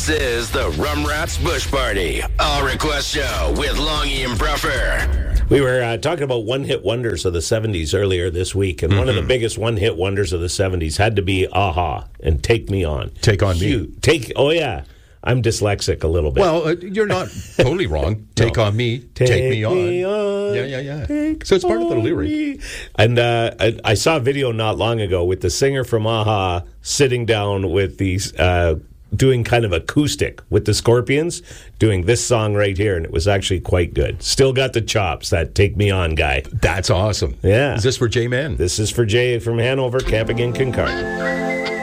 This is the Rum Rats Bush Party, All Request Show with Longy and Bruffer. We were talking about one-hit wonders of the 70s earlier this week, and one of the biggest one-hit wonders of the 70s had to be A-ha and Take Me On. Take on Me. Oh, yeah. I'm dyslexic a little bit. Well, you're not totally wrong. Take on me, take me on. Yeah. So it's part of the lyric. And I saw a video not long ago with the singer from A-ha sitting down with these, doing kind of acoustic with the Scorpions, doing this song right here, and it was actually quite good. Still got the chops, that Take Me On guy. That's awesome. Yeah. Is this for J-Man? This is for Jay from Hanover, camping in Kincardine.